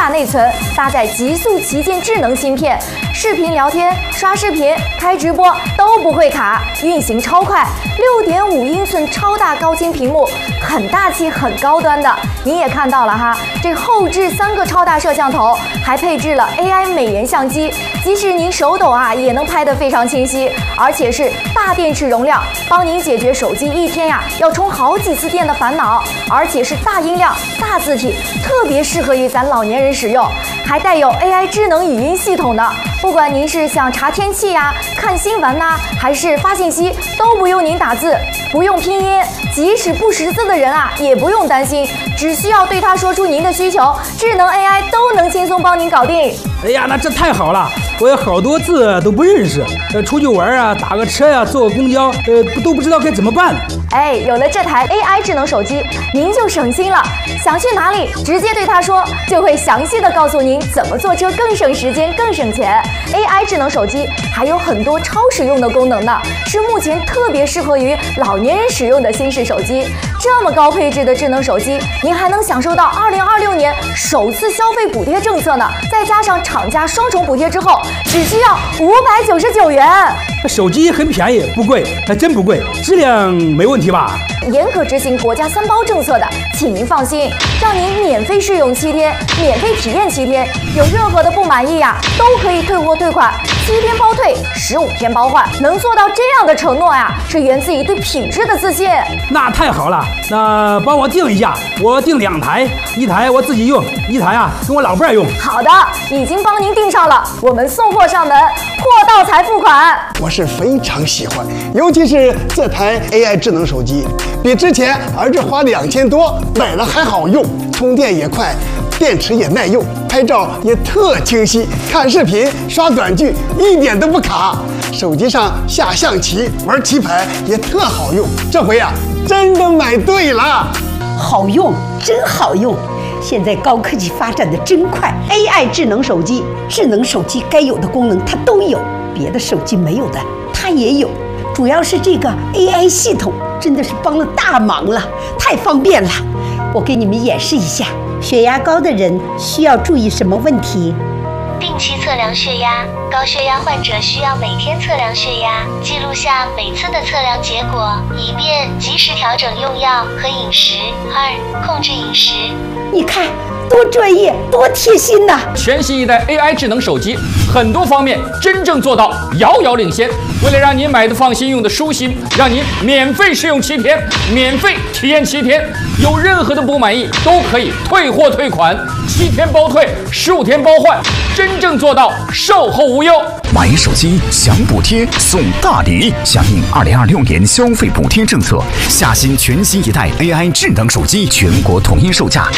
大内存，搭载极速旗舰智能芯片，视频聊天、刷视频、开直播都不会卡，运行超快。6.5英寸超大高清屏幕，很大气、很高端的。您也看到了哈，这后置3个超大摄像头，还配置了 AI 美颜相机，即使您手抖也能拍得非常清晰，而且是大电池容量，帮您解决手机一天要充好几次电的烦恼，而且是大音量、大字体，特别适合于咱老年人使用，还带有 AI 智能语音系统的。不管您是想查天气看新闻还是发信息，都不用您打字，不用拼音，即使不识字的人也不用担心，只需要对他说出您的需求，智能 AI 都能轻松帮您搞定。 哎呀，那这太好了！我有好多字都不认识，出去玩打个车坐个公交，都不知道该怎么办。 哎，有了这台 AI 智能手机，您就省心了。想去哪里，直接对它说，就会详细的告诉您怎么坐车更省时间、更省钱。AI 智能手机还有很多超实用的功能呢，是目前特别适合于老年人使用的新式手机。这么高配置的智能手机，您还能享受到2026年首次消费补贴政策呢，再加上厂家双重补贴之后，只需要599元。 手机很便宜，不贵，还真不贵，质量没问题吧？ 严格执行国家3包政策的，请您放心，让您免费试用7天，免费体验7天，有任何的不满意都可以退货退款，7天包退，15天包换。能做到这样的承诺是源自于对品质的自信。 那太好了，那帮我订一下，我订2台，一台我自己用，一台跟我老伴用。 好的，已经帮您订上了，我们送货上门，货到才付款。 我是非常喜欢，尤其是这台 AI 智能手机，比之前儿子花2000多买了还好用，充电也快，电池也耐用，拍照也特清晰，看视频刷短剧一点都不卡，手机上下象棋玩棋牌也特好用。这回真的买对了， 好用，真好用。现在高科技发展的真快 ，AI 智能手机该有的功能它都有，别的手机没有的它也有。主要是这个 AI 系统真的是帮了大忙了，太方便了。我给你们演示一下，血压高的人需要注意什么问题？ 定期测量血压，高血压患者需要每天测量血压，记录下每次的测量结果，以便及时调整用药和饮食。2、控制饮食。 你看多专业，多贴心呐！ 全新一代 AI 智能手机，很多方面真正做到遥遥领先。为了让您买的放心，用的舒心，让您免费试用7天，免费体验7天，有任何的不满意都可以退货退款，7天包退，15天包换，真正做到售后无忧。 买手机享补贴送大礼，响应2026年消费补贴政策，下新全新一代 AI 智能手机，全国统一售价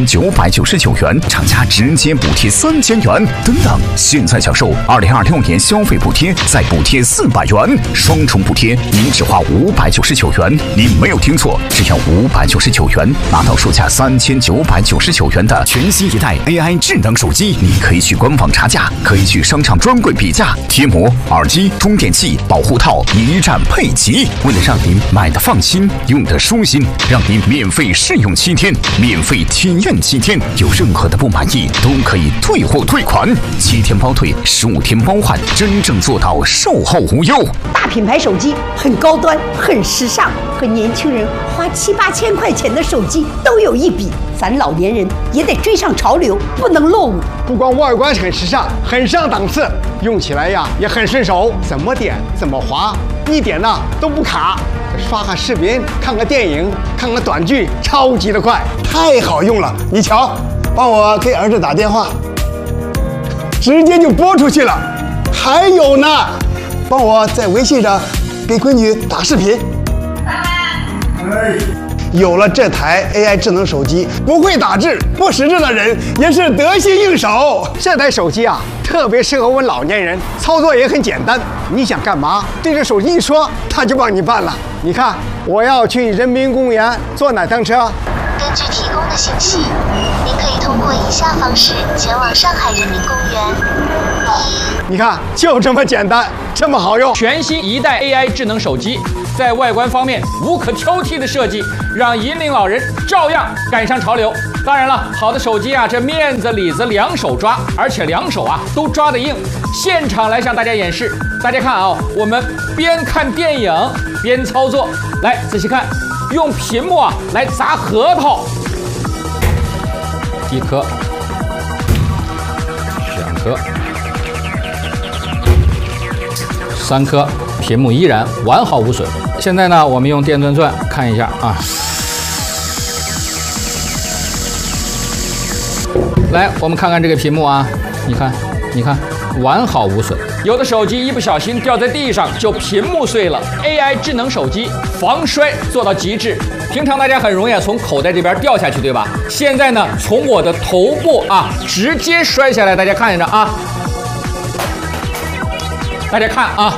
3999元，厂家直接补贴3000元等等。现在享受2026年消费补贴，再补贴400元，双重补贴，您只花599元。您没有听错，只要599元，拿到售价3999元的全新一代 AI 智能手机。你可以去官网查价，可以去商场专柜比价，贴膜、耳机、充电器、保护套一站配齐。为了让您买的放心，用的舒心，让您免费试用7天，免费体验7天，有任何的不满意都可以退货退款，7天包退，15天包换，真正做到售后无忧。 大品牌手机很高端，很时尚，和年轻人花7、8千块钱的手机都有一比。咱老年人也得追上潮流，不能落伍。 不光外观很时尚，很上档次，用起来也很顺手，怎么点怎么滑，一点都不卡。刷个视频，看个电影，看个短剧，超级的快，太好用了。你瞧，帮我给儿子打电话，直接就拨出去了。还有呢，帮我在微信上给闺女打视频。有了这台 AI 智能手机，不会打字、不识字的人也是得心应手。这台手机特别适合我们老年人，操作也很简单。你想干嘛，对着手机一说，它就帮你办了。你看，我要去人民公园坐哪趟车？ 根据提供的信息，您可以通过以下方式前往上海人民公园。 你看，就这么简单，这么好用。 全新一代 AI 智能手机， 在外观方面无可挑剔的设计，让引领老人照样赶上潮流。当然了，好的手机啊，这面子里子两手抓，而且两手啊都抓得硬。现场来向大家演示，大家看啊，我们边看电影边操作，来仔细看，用屏幕啊来砸核桃，1颗、2颗、3颗，屏幕依然完好无损。现在呢，我们用电钻钻看一下啊。来，我们看看这个屏幕啊，你看，完好无损。有的手机一不小心掉在地上就屏幕碎了。AI 智能手机防摔做到极致。平常大家很容易从口袋这边掉下去，对吧？现在呢，从我的头部啊直接摔下来，大家看着啊，大家看啊，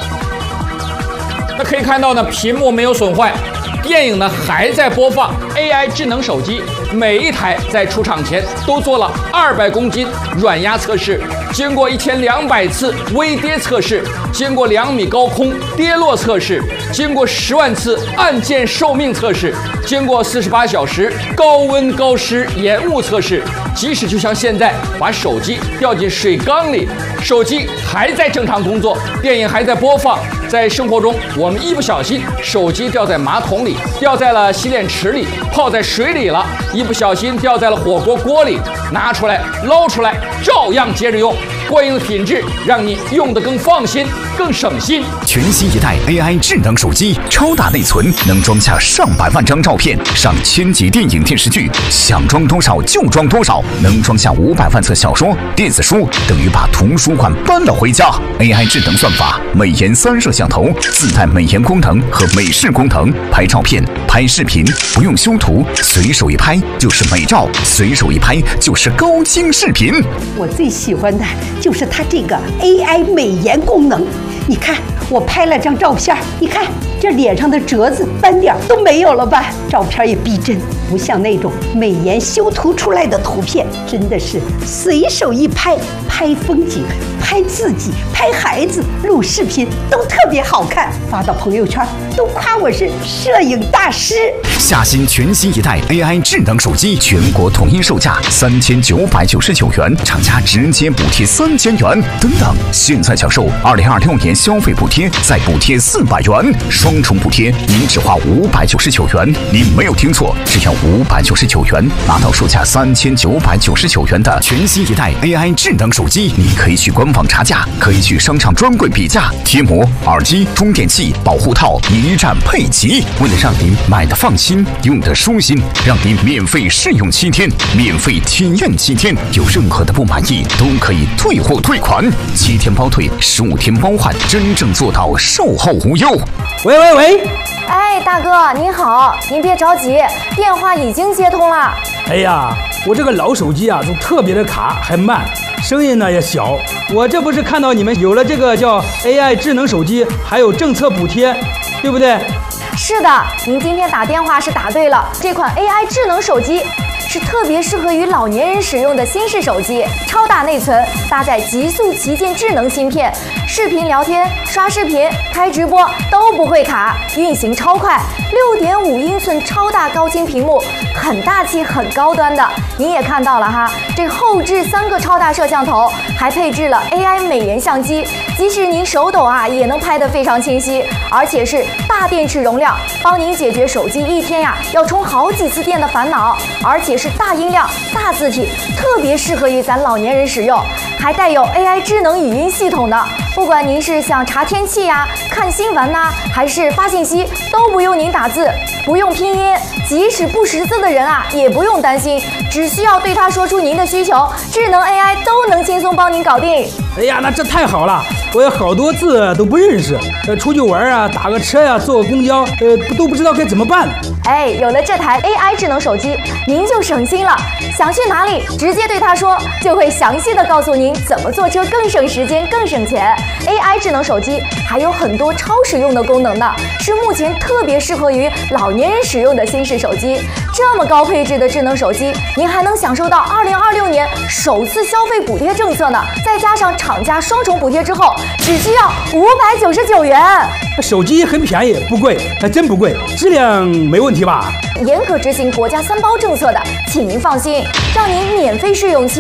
那可以看到呢，屏幕没有损坏。电影呢还在播放。AI 智能手机每一台在出厂前都做了200公斤软压测试，经过1200次微跌测试，经过2米高空跌落测试，经过10万次按键寿命测试，经过48小时高温高湿延误测试。即使就像现在把手机掉进水缸里，手机还在正常工作，电影还在播放。在生活中，我们一不小心手机掉在马桶里，掉在了洗脸池里，泡在水里了，一不小心掉在了火锅锅里，拿出来捞出来，照样接着用。过硬的品质让你用得更放心，更省心。 全新一代 AI 智能手机，超大内存，能装下上百万张照片，上1000集电影电视剧，想装多少就装多少，能装下500万册小说、电子书，等于把图书馆搬了回家。AI 智能算法，美颜3摄像头，自带美颜功能和美视功能，拍照片、拍视频不用修图，随手一拍就是美照，随手一拍就是高清视频。 我最喜欢的就是它这个 AI 美颜功能。你看，我拍了张照片，你看这脸上的褶子斑点都没有了吧？照片也逼真，不像那种美颜修图出来的图片，真的是随手一拍，拍风景、拍自己、拍孩子、录视频都特别好看，发到朋友圈都夸我是摄影大师。 下新全新一代 AI 智能手机，全国统一售价3999元，厂家直接补贴3000元。等等，现在享受2026年消费补贴，再补贴400元，双重补贴，您只花599元。您没有听错，只要599元，拿到售价3999元的全新一代 AI 智能手机。你可以去官网查价，可以去商场专柜比价，贴膜、耳机、充电器、保护套一站配齐。为了让您买的放心，用的舒心，让您免费试用7天，免费体验7天，有任何的不满意都可以退货退款，7天包退，15天包换，真正做到售后无忧。 喂， 哎，大哥您好，您别着急，电话已经接通了。 哎呀，我这个老手机啊，就特别的卡，还慢，声音呢也小。我这不是看到你们有了这个叫 AI 智能手机，还有政策补贴，对不对？ 是的，您今天打电话是打对了，这款 AI 智能手机是特别适合于老年人使用的新式手机，超大内存，搭载极速旗舰智能芯片，视频聊天、刷视频、开直播都不会卡，运行超快，6.5英寸超大高清屏幕，很大气、很高端的。您也看到了哈，这后置3个超大摄像头，还配置了 AI 美颜相机，即使您手抖啊，也能拍得非常清晰，而且是大电池容量，帮您解决手机一天呀要充好几次电的烦恼，而且是大音量、大字体，特别适合于咱老年人使用，还带有 AI 智能语音系统的。不管您是想查天气呀、看新闻呐，还是发信息，都不用您打字，不用拼音，即使不识字的人啊，也不用担心，只需要对他说出您的需求，智能 AI 都能轻松帮您搞定。 哎呀，那这太好了！我有好多字都不认识，出去玩啊，打个车呀、坐个公交，都不知道该怎么办。 哎，有了这台 AI 智能手机，您就省心了。想去哪里，直接对他说，就会详细的告诉您怎么坐车更省时间、更省钱。AI 智能手机还有很多超实用的功能呢，是目前特别适合于老年人使用的新式手机。 这么高配置的智能手机，您还能享受到2026年首次消费补贴政策呢。再加上厂家双重补贴之后，只需要599元。 手机很便宜，不贵，还真不贵，质量没问题吧？ 严格执行国家3包政策的，请您放心，让您免费试用期